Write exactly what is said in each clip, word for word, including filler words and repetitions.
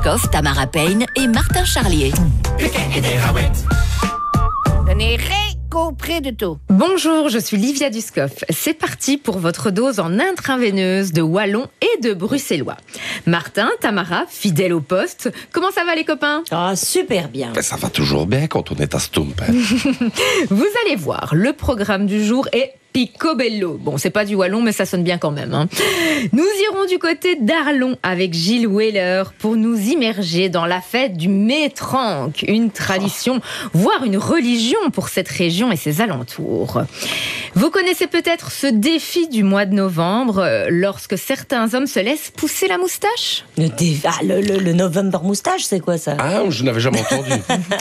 Duskov, Tamara Payne et Martin Charlier. Je n'ai rien compris du tout. Bonjour, je suis Livia Duskov. C'est parti pour votre dose en intraveineuse de wallon et de bruxellois. Martin, Tamara, fidèles au poste. Comment ça va les copains ? Ah, super bien. Ben, ça va toujours bien quand on est à Stump. Hein. Vous allez voir, le programme du jour est picobello. Bon, c'est pas du wallon, mais ça sonne bien quand même. Hein. Nous irons du côté d'Arlon avec Gilles Weller pour nous immerger dans la fête du Métranque, une tradition, oh. voire une religion pour cette région et ses alentours. Vous connaissez peut-être ce défi du mois de novembre, euh, lorsque certains hommes se laissent pousser la moustache ? Le, dé... ah, le, le, le November moustache, c'est quoi ça ? Ah, je n'avais jamais entendu.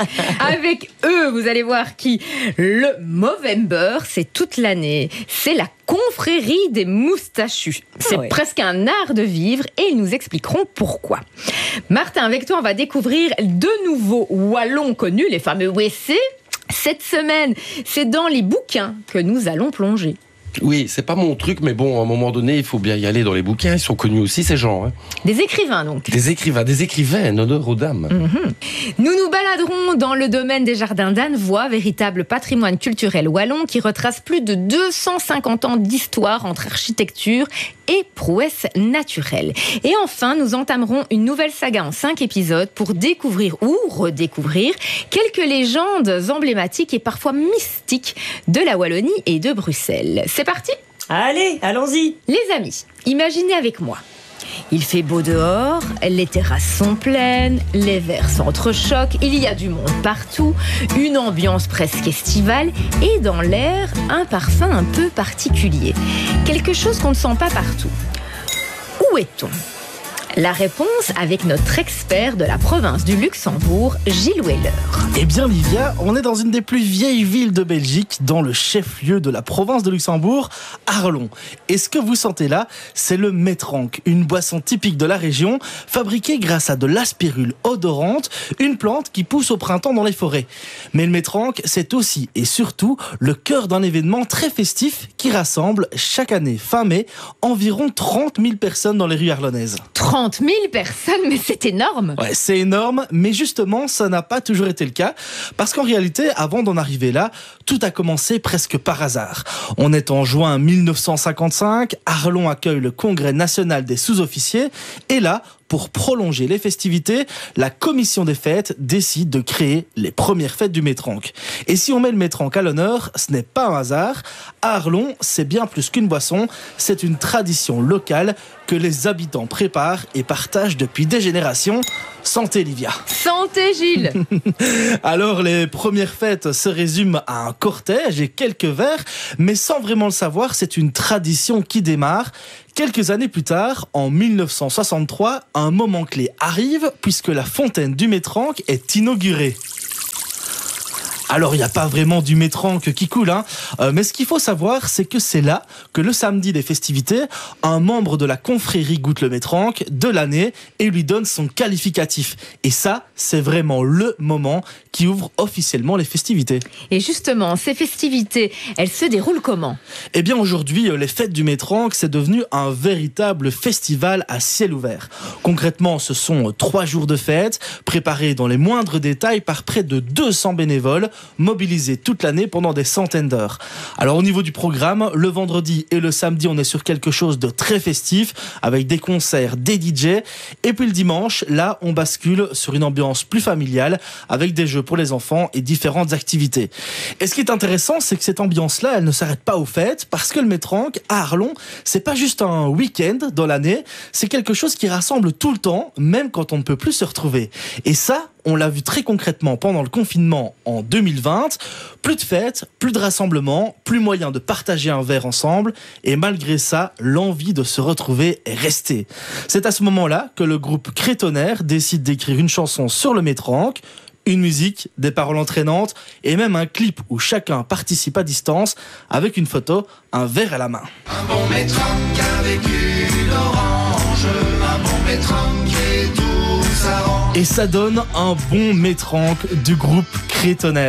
Avec eux, vous allez voir qui. Le Movember, c'est toute l'année. C'est la confrérie des moustachus. C'est ah oui. presque un art de vivre et ils nous expliqueront pourquoi. Martin, avec toi, on va découvrir deux nouveaux wallons connus, les fameux W C. Cette semaine, c'est dans les bouquins que nous allons plonger. Oui, c'est pas mon truc, mais bon, à un moment donné, il faut bien y aller dans les bouquins. Ils sont connus aussi, ces gens. Hein. Des écrivains, donc. Des écrivains, des écrivains, honneur aux dames. Mm-hmm. Nous nous baladerons dans le domaine des jardins d'Annevoie, véritable patrimoine culturel wallon qui retrace plus de deux cent cinquante ans d'histoire entre architecture et prouesse naturelle. Et enfin, nous entamerons une nouvelle saga en cinq épisodes pour découvrir ou redécouvrir quelques légendes emblématiques et parfois mystiques de la Wallonie et de Bruxelles. C'est parti ? Allez, allons-y. Les amis, imaginez avec moi. Il fait beau dehors, les terrasses sont pleines, les verres s'entrechoquent, il y a du monde partout, une ambiance presque estivale et dans l'air, un parfum un peu particulier. Quelque chose qu'on ne sent pas partout. Où est-on ? La réponse avec notre expert de la province du Luxembourg, Gilles Weller. Eh bien Livia, on est dans une des plus vieilles villes de Belgique, dans le chef-lieu de la province de Luxembourg, Arlon. Et ce que vous sentez là, c'est le Métranque, une boisson typique de la région, fabriquée grâce à de l'aspirule odorante, une plante qui pousse au printemps dans les forêts. Mais le Métranque, c'est aussi et surtout le cœur d'un événement très festif qui rassemble chaque année, fin mai, environ trente mille personnes dans les rues arlonnaises. trente mille personnes, mais c'est énorme. Ouais, c'est énorme, mais justement, ça n'a pas toujours été le cas, parce qu'en réalité, avant d'en arriver là, tout a commencé presque par hasard. On est en juin mille neuf cent cinquante-cinq, Arlon accueille le Congrès national des sous-officiers, et là, pour prolonger les festivités, la commission des fêtes décide de créer les premières fêtes du Métranque. Et si on met le Métranque à l'honneur, ce n'est pas un hasard. À Arlon, c'est bien plus qu'une boisson, c'est une tradition locale que les habitants préparent et partagent depuis des générations. Santé Livia. Santé Gilles. Alors les premières fêtes se résument à un cortège et quelques verres, mais sans vraiment le savoir, c'est une tradition qui démarre. Quelques années plus tard, en mille neuf cent soixante-trois, un moment clé arrive puisque la fontaine du Métranque est inaugurée. Alors, il n'y a pas vraiment du Métranque qui coule, hein. Euh, mais ce qu'il faut savoir, c'est que c'est là que le samedi des festivités, un membre de la confrérie goûte le Métranque de l'année et lui donne son qualificatif. Et ça, c'est vraiment le moment qui ouvre officiellement les festivités. Et justement, ces festivités, elles se déroulent comment ? Eh bien, aujourd'hui, les fêtes du Métranque, c'est devenu un véritable festival à ciel ouvert. Concrètement, ce sont trois jours de fête, préparés dans les moindres détails par près de deux cents bénévoles, mobilisés toute l'année pendant des centaines d'heures. Alors au niveau du programme, le vendredi et le samedi, on est sur quelque chose de très festif, avec des concerts, des D J, et puis le dimanche, là, on bascule sur une ambiance plus familiale, avec des jeux pour les enfants et différentes activités. Et ce qui est intéressant, c'est que cette ambiance-là, elle ne s'arrête pas aux fêtes, parce que le Métranque, à Arlon, c'est pas juste un week-end dans l'année, c'est quelque chose qui rassemble tout le temps, même quand on ne peut plus se retrouver. Et ça, on l'a vu très concrètement pendant le confinement en deux mille vingt. Plus de fêtes, plus de rassemblements, plus moyen de partager un verre ensemble. Et malgré ça, l'envie de se retrouver est restée. C'est à ce moment-là que le groupe Crétonnaire décide d'écrire une chanson sur le Métranque. Une musique, des paroles entraînantes et même un clip où chacun participe à distance avec une photo, un verre à la main. Un bon Métranque avec une orange, un bon Métranque et tout s'arrange. Et ça donne un bon Métranque du groupe Crétonnaire.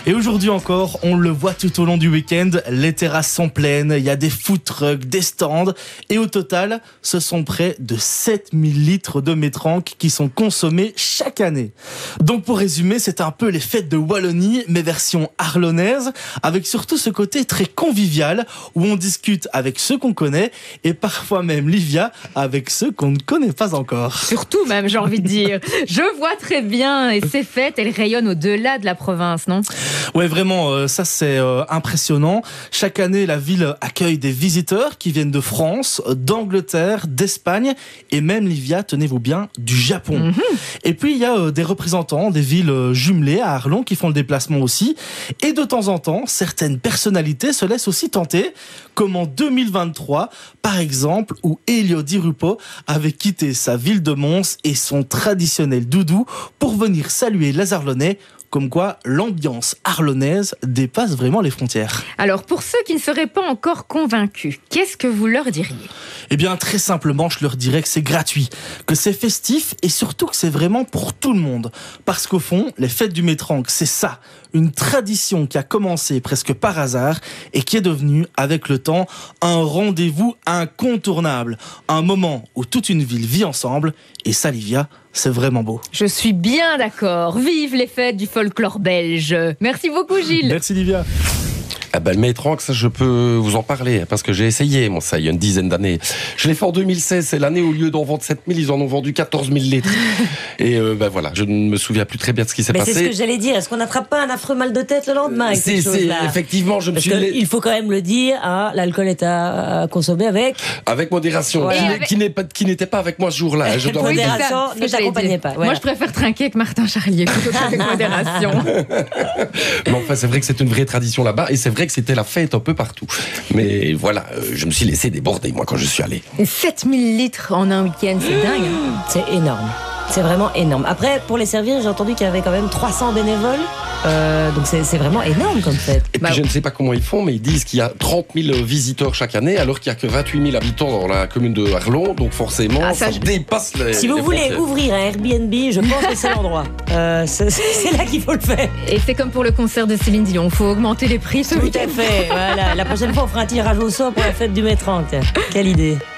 Et aujourd'hui encore, on le voit tout au long du week-end, les terrasses sont pleines, il y a des food trucks, des stands, et au total, ce sont près de sept mille litres de métranque qui sont consommés chaque année. Donc pour résumer, c'est un peu les fêtes de Wallonie, mais version arlonnaise, avec surtout ce côté très convivial, où on discute avec ceux qu'on connaît, et parfois même, Livia, avec ceux qu'on ne connaît pas encore. Surtout même, j'ai envie de dire. Je vois très bien, et ces fêtes, elles rayonnent au-delà de la province, non ? Ouais, vraiment, euh, ça c'est euh, impressionnant. Chaque année, la ville accueille des visiteurs qui viennent de France, d'Angleterre, d'Espagne et même, Livia, tenez-vous bien, du Japon. Mm-hmm. Et puis, il y a euh, des représentants des villes euh, jumelées à Arlon qui font le déplacement aussi. Et de temps en temps, certaines personnalités se laissent aussi tenter, comme en deux mille vingt-trois, par exemple, où Elio Di Rupo avait quitté sa ville de Mons et son traditionnel doudou pour venir saluer les Arlonnais. Comme quoi, l'ambiance arlonnaise dépasse vraiment les frontières. Alors, pour ceux qui ne seraient pas encore convaincus, qu'est-ce que vous leur diriez ? Eh bien, très simplement, je leur dirais que c'est gratuit, que c'est festif et surtout que c'est vraiment pour tout le monde. Parce qu'au fond, les fêtes du Métranque, c'est ça, une tradition qui a commencé presque par hasard et qui est devenue, avec le temps, un rendez-vous incontournable. Un moment où toute une ville vit ensemble. Et ça, Livia, c'est vraiment beau. Je suis bien d'accord. Vive les fêtes du folklore belge. Merci beaucoup, Gilles. Merci, Livia. Ah ben, le métranque, ça je peux vous en parler, parce que j'ai essayé, moi, ça, il y a une dizaine d'années. Je l'ai fait en deux mille seize, c'est l'année où, au lieu d'en vendre sept mille, ils en ont vendu quatorze mille litres. Et euh, ben voilà, je ne me souviens plus très bien de ce qui s'est Mais passé. c'est ce que j'allais dire, est-ce qu'on n'attrape pas un affreux mal de tête le lendemain avec c'est, ces c'est, choses-là ? Effectivement, je me Parce suis... que, il faut quand même le dire, hein, l'alcool est à, à consommer avec... Avec modération, Voilà. qui, n'est- avec- qui, n'est pas, qui n'était pas avec moi ce jour-là. Je dois Oui, vous dire. c'est ça. ce que ne j'allais t'accompagnait dire. pas, voilà. Moi, je préfère trinquer avec Martin Charlier plutôt qu'avec modération. Mais enfin, c'est vrai que c'est une vraie tradition là-bas, et c'est vrai que c'était la fête un peu partout. Mais voilà, euh, je me suis laissé déborder, moi, quand je suis allé. sept mille litres en un week-end, c'est dingue. Hein. C'est énorme. C'est vraiment énorme. Après, pour les servir, j'ai entendu qu'il y avait quand même trois cents bénévoles. Euh, donc c'est, c'est vraiment énorme comme fête. Et Bah, puis je ne sais pas comment ils font, mais ils disent qu'il y a trente mille visiteurs chaque année, alors qu'il n'y a que vingt-huit mille habitants dans la commune de Arlon, donc forcément, Ah, ça, ça je- dépasse les Si vous les voulez frontières. ouvrir un Airbnb, je pense que c'est l'endroit. Euh, c'est, c'est là qu'il faut le faire. Et c'est comme pour le concert de Céline Dion, il faut augmenter les prix ce Tout week-end. à fait. Voilà. La prochaine fois, on fera un tirage au sort pour la fête du Métranque. Quelle idée.